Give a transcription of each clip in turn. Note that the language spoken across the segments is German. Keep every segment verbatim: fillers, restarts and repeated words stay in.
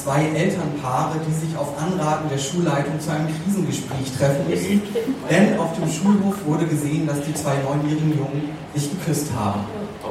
zwei Elternpaare, die sich auf Anraten der Schulleitung zu einem Krisengespräch treffen müssen. Denn auf dem Schulhof wurde gesehen, dass die zwei neunjährigen Jungen sich geküsst haben.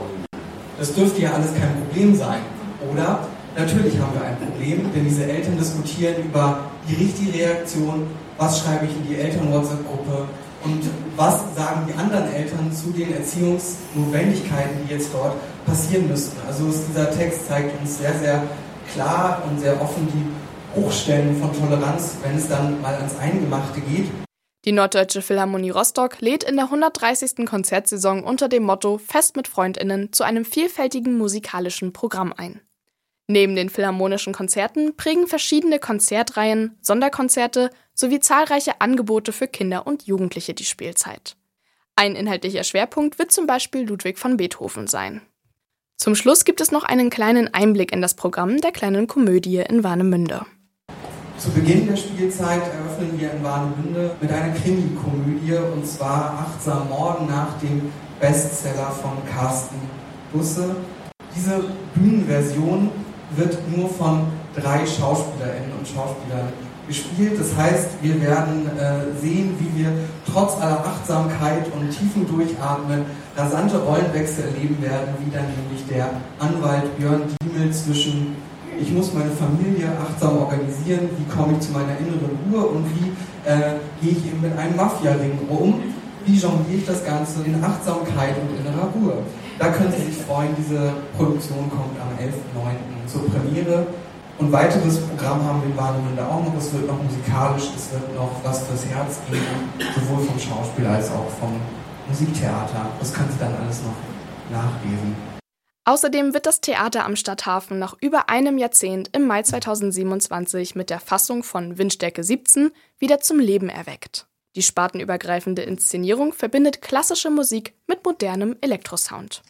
Das dürfte ja alles kein Problem sein, oder? Natürlich haben wir ein Problem, denn diese Eltern diskutieren über die richtige Reaktion, was schreibe ich in die Eltern-WhatsApp-Gruppe und was sagen die anderen Eltern zu den Erziehungsnotwendigkeiten, die jetzt dort passieren müssten. Also dieser Text zeigt uns sehr, sehr klar und sehr offen die Bruchstellen von Toleranz, wenn es dann mal ans Eingemachte geht. Die Norddeutsche Philharmonie Rostock lädt in der hundertdreißigsten Konzertsaison unter dem Motto Fest mit FreundInnen zu einem vielfältigen musikalischen Programm ein. Neben den philharmonischen Konzerten prägen verschiedene Konzertreihen, Sonderkonzerte sowie zahlreiche Angebote für Kinder und Jugendliche die Spielzeit. Ein inhaltlicher Schwerpunkt wird zum Beispiel Ludwig van Beethoven sein. Zum Schluss gibt es noch einen kleinen Einblick in das Programm der kleinen Komödie in Warnemünde. Zu Beginn der Spielzeit eröffnen wir in Warnemünde mit einer Krimi-Komödie, und zwar Achtsam Morden nach dem Bestseller von Carsten Busse. Diese Bühnenversion wird nur von drei SchauspielerInnen und Schauspielern gespielt. Das heißt, wir werden äh, sehen, wie wir trotz aller Achtsamkeit und tiefen Durchatmen rasante Rollenwechsel erleben werden, wie dann nämlich der Anwalt Björn Diemel zwischen ich muss meine Familie achtsam organisieren, wie komme ich zu meiner inneren Ruhe und wie äh, gehe ich eben mit einem Mafia-Ring um, wie jongliere ich das Ganze in Achtsamkeit und innerer Ruhe. Da können Sie sich freuen, diese Produktion kommt am elften neunten zur Premiere. Und weiteres Programm haben wir in Warnemünde auch noch. Es wird noch musikalisch, es wird noch was fürs Herz geben, sowohl vom Schauspiel als auch vom Musiktheater. Das können Sie dann alles noch nachlesen. Außerdem wird das Theater am Stadthafen nach über einem Jahrzehnt im Mai zweitausendsiebenundzwanzig mit der Fassung von Windstärke siebzehn wieder zum Leben erweckt. Die spartenübergreifende Inszenierung verbindet klassische Musik mit modernem Elektrosound.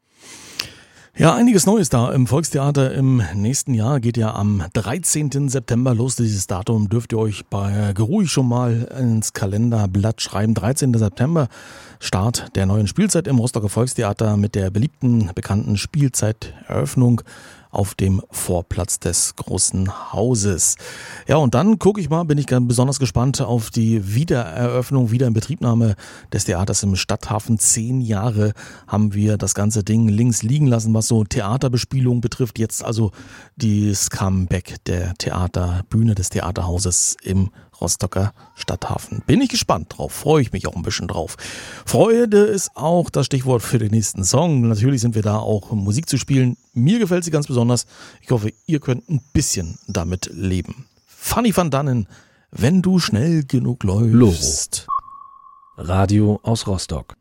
Ja, einiges Neues da im Volkstheater im nächsten Jahr. Geht ja am dreizehnten September los. Dieses Datum dürft ihr euch bei geruhig schon mal ins Kalenderblatt schreiben. dreizehnten September, Start der neuen Spielzeit im Rostocker Volkstheater mit der beliebten, bekannten Spielzeiteröffnung auf dem Vorplatz des Großen Hauses. Ja, und dann gucke ich mal, bin ich ganz besonders gespannt auf die Wiedereröffnung, Wiederinbetriebnahme des Theaters im Stadthafen. Zehn Jahre haben wir das ganze Ding links liegen lassen, was so Theaterbespielung betrifft. Jetzt also das Comeback der Theaterbühne des Theaterhauses im Rostocker Stadthafen. Bin ich gespannt drauf, freue ich mich auch ein bisschen drauf. Freude ist auch das Stichwort für den nächsten Song. Natürlich sind wir da auch Musik zu spielen. Mir gefällt sie ganz besonders. Ich hoffe, ihr könnt ein bisschen damit leben. Fanny van Dannen, wenn du schnell genug läufst. Loro. Radio aus Rostock.